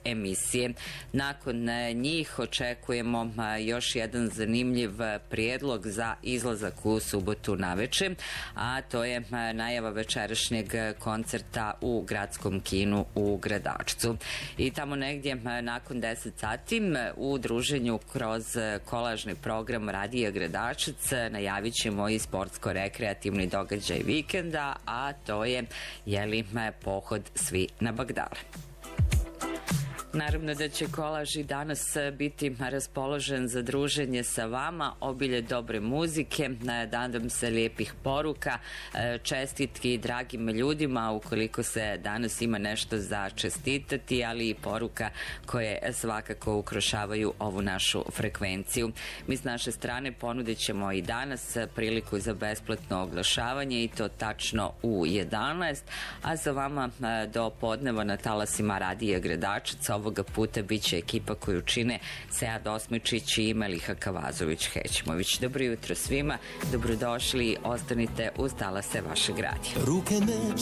emisije. Nakon njih očekujemo još jedan zanimljiv prijedlog za izlazak u subotu naveče, a to je najava večerašnjeg koncerta u gradskom kinu u Gradačcu. I tamo negdje nakon 10 sati u druženju kroz kolažni program Radija Gradačac najavit ćemo i sportsko-rekreativni događaj vikenda, a to je pohod Svi na Bagdale. Naravno da će kolaž i danas biti raspoložen za druženje sa vama, obilje dobre muzike, nadam se lijepih poruka, čestitki dragim ljudima ukoliko se danas ima nešto za čestitati, ali i poruka koje svakako ukrošavaju ovu našu frekvenciju. Mi s naše strane ponudit ćemo i danas priliku za besplatno oglašavanje i to tačno u 11, a za vama do podneva na talasima Radija Gradačac ovoga puta bit će ekipa koju čine Sead Osmičić i Meliha Kavazović-Hećmović. Dobro jutro svima, dobrodošli, ostanite uz talase vašeg radija.